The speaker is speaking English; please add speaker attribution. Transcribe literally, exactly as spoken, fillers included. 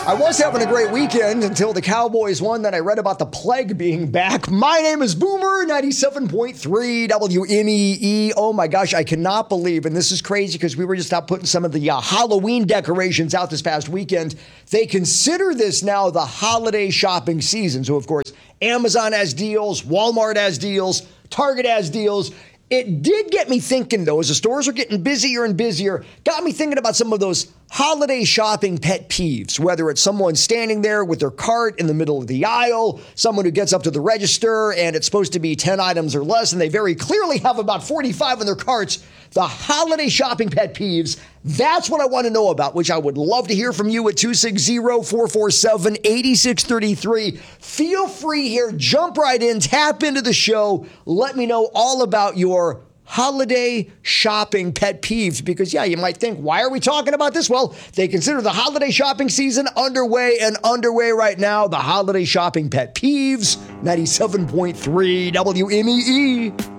Speaker 1: I was having a great weekend until the Cowboys won. Then I read about the plague being back. My name is Boomer, ninety-seven point three W M E E. Oh my gosh, I cannot believe, and this is crazy because we were just out putting some of the uh, Halloween decorations out this past weekend. They consider this now the holiday shopping season. So, of course, Amazon has deals, Walmart has deals, Target has deals. It did get me thinking, though, as the stores are getting busier and busier, got me thinking about some of those holiday shopping pet peeves, whether it's someone standing there with their cart in the middle of the aisle, someone who gets up to the register and it's supposed to be ten items or less, and they very clearly have about forty-five in their carts. The holiday shopping pet peeves, that's what I want to know about, which I would love to hear from you at two six zero, four four seven, eight six three three. Feel free here, jump right in, tap into the show. Let me know all about your holiday shopping pet peeves, because yeah, you might think, why are we talking about this? Well, they consider the holiday shopping season underway and underway right now. The holiday shopping pet peeves, ninety-seven point three W M E E.